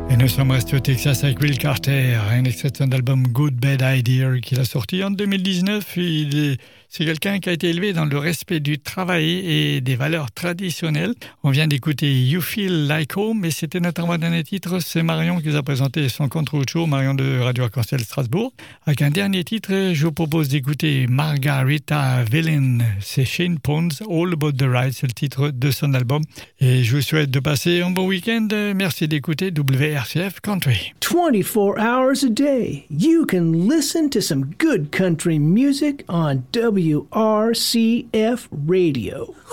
Et nous sommes restés au Texas avec Will Carter, un extrait de son album Good Bad Idea qu'il a sorti en 2019. C'est quelqu'un qui a été élevé dans le respect du travail et des valeurs traditionnelles. On vient d'écouter You Feel Like Home, et c'était notre avant-dernier titre. C'est Marion qui nous a présenté son contre-show, Marion de Radio Arc-en-Ciel Strasbourg. Avec un dernier titre, je vous propose d'écouter Margarita Villain. C'est Shane Pons, All About the Ride, c'est le titre de son album. Et je vous souhaite de passer un bon week-end. Merci d'écouter WRCF Country. 24 hours a day, you can listen to some good country music on WRCF Radio.